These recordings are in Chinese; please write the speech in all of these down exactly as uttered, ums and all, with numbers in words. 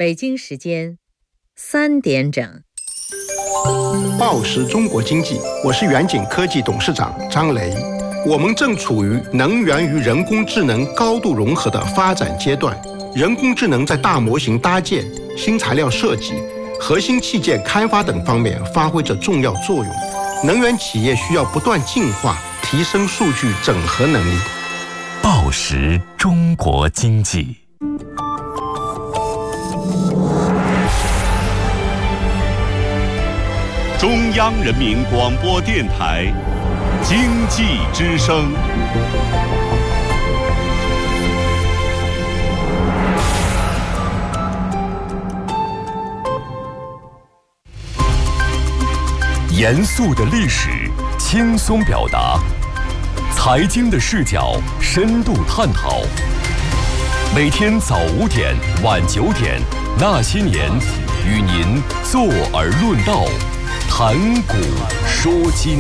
北京时间三点整。 报时中国经济，我是远景科技董事长张雷。我们正处于能源与人工智能高度融合的发展阶段，人工智能在大模型搭建、新材料设计、核心器件开发等方面发挥着重要作用。能源企业需要不断进化，提升数据整合能力。 报时中国经济。 中央人民广播电台经济之声。 严肃的历史，轻松表达；财经的视角，深度探讨。每天早五点，晚九点，那些年，与您坐而论道。谈古说今。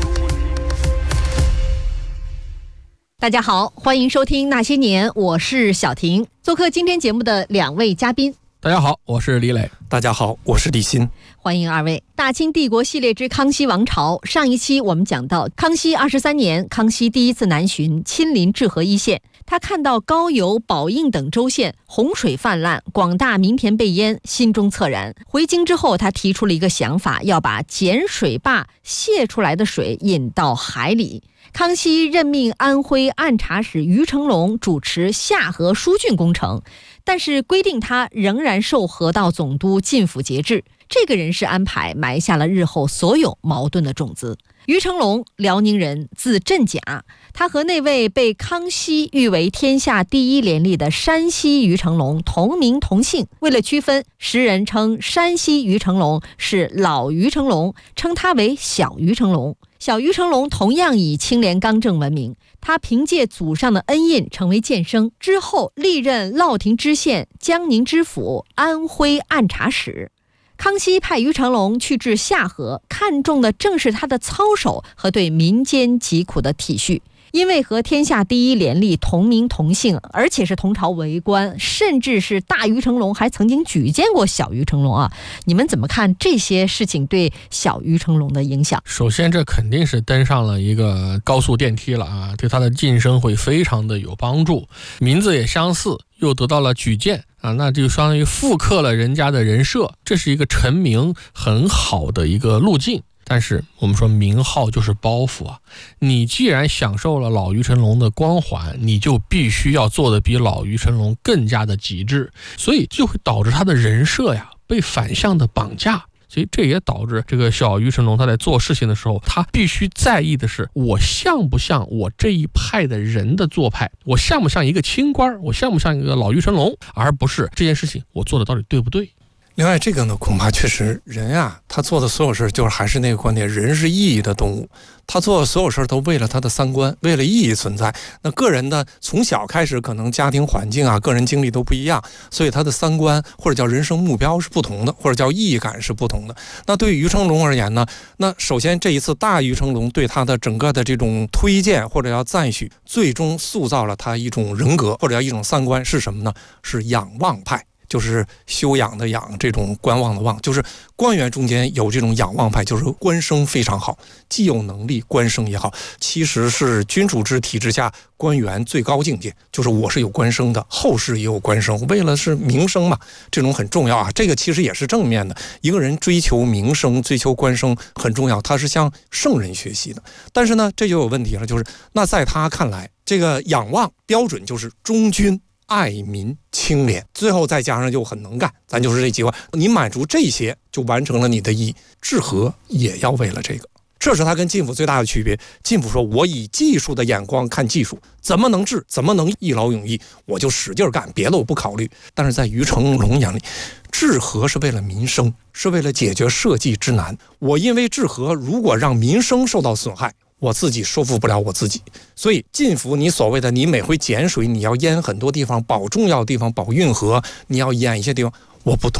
大家好，欢迎收听那些年，我是小婷。做客今天节目的两位嘉宾， 大家好，我是李磊。 大家好，我是李欣。 欢迎二位。大清帝国系列之康熙王朝，上一期我们讲到康熙二十三年，康熙第一次南巡，亲临治河一线。他看到高邮、宝应等州县洪水泛滥，广大民田被淹，心中恻然。回京之后，他提出了一个想法，要把碱水坝泄出来的水引到海里。康熙任命安徽按察使于成龙主持下河疏浚工程，但是规定他仍然受河道总督进府节制。这个人事安排埋下了日后所有矛盾的种子。于成龙，辽宁人，字振甲，他和那位被康熙誉为天下第一廉吏的山西于成龙同名同姓。为了区分，时人称山西于成龙是老于成龙，称他为小于成龙。小于成龙同样以清廉刚正闻名，他凭借祖上的恩荫成为监生，之后历任乐亭知县、江宁知府、安徽按察使。康熙派于成龙去治下河，看重的正是他的操守和对民间疾苦的体恤。因为和天下第一廉吏同名同姓，而且是同朝为官，甚至是大于成龙还曾经举荐过小于成龙啊！你们怎么看这些事情对小于成龙的影响？ 首先，这肯定是登上了一个高速电梯了啊，对他的晋升会非常的有帮助。名字也相似，又得到了举荐啊，那就相当于复刻了人家的人设，这是一个成名很好的一个路径。但是我们说名号就是包袱啊，你既然享受了老于成龙的光环，你就必须要做的比老于成龙更加的极致，所以就会导致他的人设呀被反向的绑架。所以这也导致这个小于成龙他在做事情的时候，他必须在意的是我像不像我这一派的人的做派，我像不像一个清官，我像不像一个老于成龙，而不是这件事情我做的到底对不对。 另外这个呢，恐怕确实人啊，他做的所有事就是还是那个观点，人是意义的动物，他做的所有事都为了他的三观，为了意义存在。那个人呢，从小开始可能家庭环境啊，个人经历都不一样，所以他的三观或者叫人生目标是不同的，或者叫意义感是不同的。那对于于成龙而言呢，那首先这一次大于成龙对他的整个的这种推荐或者叫赞许，最终塑造了他一种人格或者叫一种三观，是什么呢？是仰望派。就是修养的养，这种观望的望，就是官员中间有这种仰望派，就是官声非常好，既有能力，官声也好。其实是君主制体制下官员最高境界，就是我是有官声的，后世也有官声，为了是名声嘛，这种很重要啊。这个其实也是正面的，一个人追求名声、追求官声很重要，他是向圣人学习的。但是呢，这就有问题了，就是那在他看来，这个仰望标准就是忠君。爱民清廉，最后再加上就很能干，咱就是这几块，你满足这些就完成了你的意义。治河也要为了这个，这是他跟晋府最大的区别。晋府说我以技术的眼光看技术，怎么能治，怎么能一劳永逸，我就使劲干，别的我不考虑。但是在于成龙眼里，治河是为了民生，是为了解决社稷之难。我因为治河如果让民生受到损害，我自己说服不了我自己，所以晋府你所谓的你每回减水你要淹很多地方，保重要的地方，保运河，你要淹一些地方，我不同意。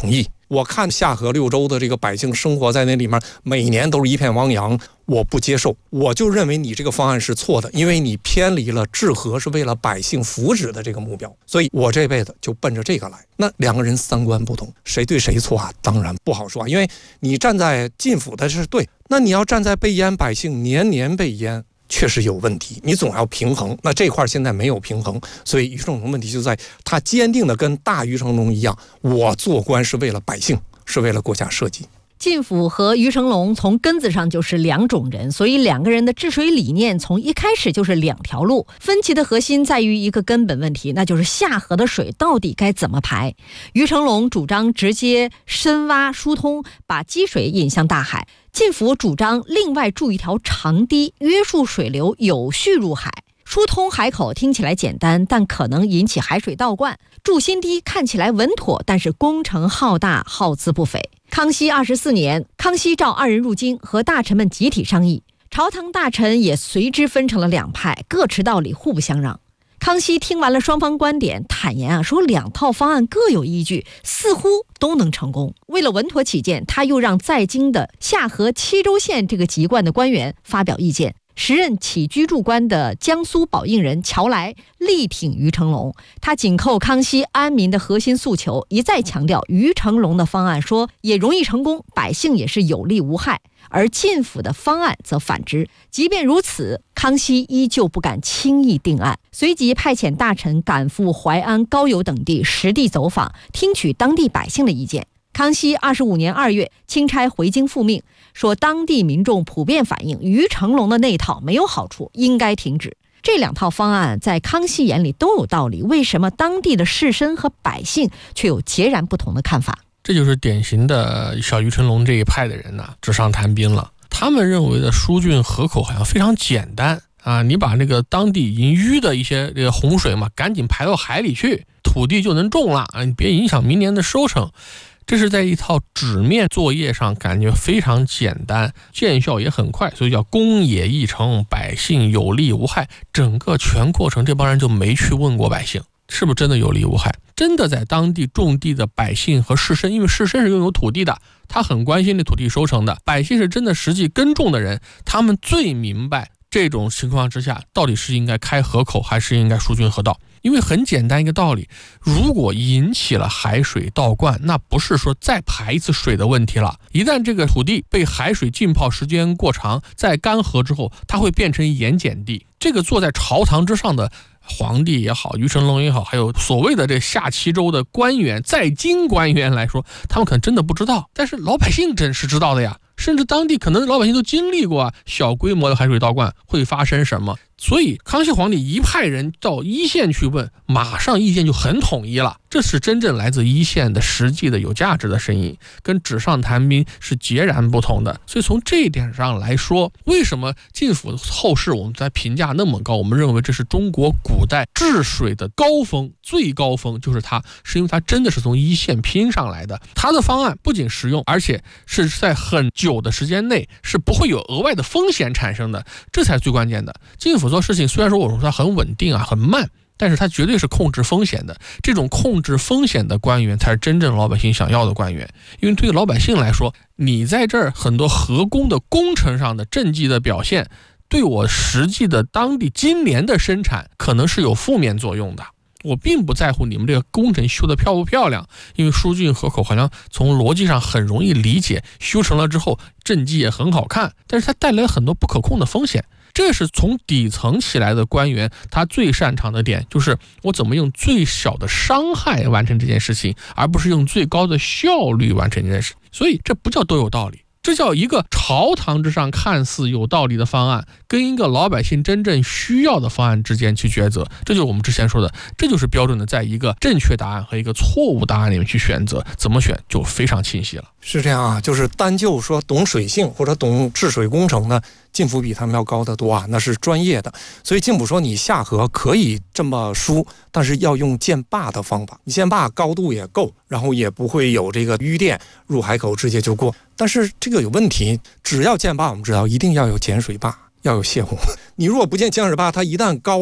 我看下河六州的这个百姓生活在那里面，每年都是一片汪洋，我不接受，我就认为你这个方案是错的，因为你偏离了治河是为了百姓福祉的这个目标，所以我这辈子就奔着这个来。那两个人三观不同，谁对谁错啊？当然不好说，因为你站在晋府的是对，那你要站在被淹百姓年年被淹，确实有问题，你总要平衡。那这块现在没有平衡，所以于成龙问题就在他坚定的跟大于成龙一样，我做官是为了百姓，是为了国家社稷。 晋府和于成龙从根子上就是两种人，所以两个人的治水理念从一开始就是两条路。分歧的核心在于一个根本问题，那就是下河的水到底该怎么排。于成龙主张直接深挖疏通，把积水引向大海；晋府主张另外筑一条长堤，约束水流有序入海。疏通海口听起来简单，但可能引起海水倒灌；筑新堤看起来稳妥，但是工程浩大，耗资不菲。康熙二十四年，康熙召二人入京，和大臣们集体商议，朝堂大臣也随之分成了两派，各持道理，互不相让。康熙听完了双方观点，坦言啊，说两套方案各有依据，似乎都能成功。为了稳妥起见，他又让在京的下河七州县这个籍贯的官员发表意见。时任起居注官的江苏宝应人乔来力挺于成龙，他紧扣康熙安民的核心诉求，一再强调于成龙的方案说也容易成功，百姓也是有利无害，而晋府的方案则反之。即便如此，康熙依旧不敢轻易定案，随即派遣大臣赶赴淮安、高邮等地实地走访，听取当地百姓的意见。康熙二十五年二月，钦差回京复命，说当地民众普遍反映于成龙的那套没有好处，应该停止。这两套方案在康熙眼里都有道理，为什么当地的士绅和百姓却有截然不同的看法？ 这就是典型的小于成龙这一派的人呢、啊，纸上谈兵了。他们认为的疏浚河口好像非常简单啊，你把那个当地已经淤的一些这个洪水嘛，赶紧排到海里去，土地就能种了啊，你别影响明年的收成。这是在一套纸面作业上感觉非常简单，见效也很快，所以叫公也易成，百姓有利无害。整个全过程这帮人就没去问过百姓是不是真的有利无害，真的在当地种地的百姓和士绅，因为士绅是拥有土地的，他很关心这土地收成的，百姓是真的实际耕种的人，他们最明白这种情况之下到底是应该开河口还是应该疏浚河道。因为很简单一个道理，如果引起了海水倒灌，那不是说再排一次水的问题了，一旦这个土地被海水浸泡时间过长，在干涸之后它会变成盐碱地。这个坐在朝堂之上的皇帝也好，于成龙也好，还有所谓的这下七州的官员，在京官员来说，他们可能真的不知道，但是老百姓真是知道的呀，甚至当地可能老百姓都经历过啊，小规模的海水倒灌会发生什么。所以康熙皇帝一派人到一线去问，马上意见就很统一了，这是真正来自一线的实际的有价值的声音，跟纸上谈兵是截然不同的。所以从这一点上来说，为什么晋府后世我们在评价那么高，我们认为这是中国古代治水的高峰，最高峰就是它，是因为它真的是从一线拼上来的。它的方案不仅实用，而且是在很久的时间内是不会有额外的风险产生的，这才是最关键的。晋府做事情虽然说我说它很稳定啊，很慢，但是它绝对是控制风险的。这种控制风险的官员才是真正老百姓想要的官员。因为对于老百姓来说，你在这儿很多河工的工程上的政绩的表现，对我实际的当地今年的生产可能是有负面作用的。我并不在乎你们这个工程修得漂不漂亮，因为疏浚河口好像从逻辑上很容易理解，修成了之后政绩也很好看，但是它带来很多不可控的风险。这是从底层起来的官员他最擅长的点，就是我怎么用最小的伤害完成这件事情，而不是用最高的效率完成这件事。所以这不叫都有道理，这叫一个朝堂之上看似有道理的方案跟一个老百姓真正需要的方案之间去抉择。这就是我们之前说的，这就是标准的在一个正确答案和一个错误答案里面去选择，怎么选就非常清晰了。 是这样啊，就是单就说懂水性或者懂治水工程呢，晋府比他们要高得多啊，那是专业的。所以晋府说你下河可以这么疏，但是要用建坝的方法，你建坝高度也够，然后也不会有这个淤电入海口直接就过。但是这个有问题，只要建坝我们知道一定要有减水坝，要有泄洪。你如果不建减水坝，它一旦高了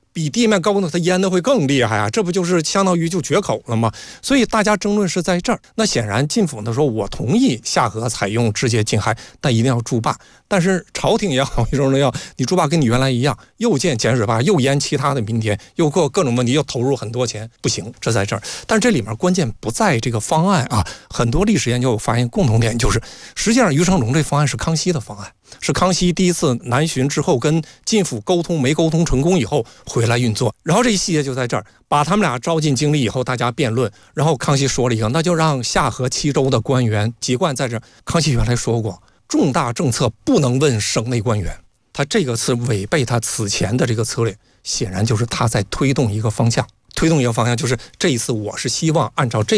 比地面高呢，它淹的会更厉害啊，这不就是相当于就决口了吗？所以大家争论是在这儿。那显然晋府呢说，我同意下河采用直接禁害，但一定要筑坝。但是朝廷也好，说要你筑坝跟你原来一样，又建碱水坝，又淹其他的民田，又过各种问题，又投入很多钱，不行，这在这儿。但是这里面关键不在这个方案啊，很多历史研究发现共同点就是，实际上于成龙这方案是康熙的方案。是康熙第一次南巡之后跟晋府沟通没沟通成功以后回来运作，然后这一细节就在这儿，把他们俩招进京里以后，大家辩论，然后康熙说了一个，那就让下河七州的官员籍贯在这儿。康熙原来说过，重大政策不能问省内官员，他这个是违背他此前的这个策略，显然就是他在推动一个方向，推动一个方向就是这一次我是希望按照这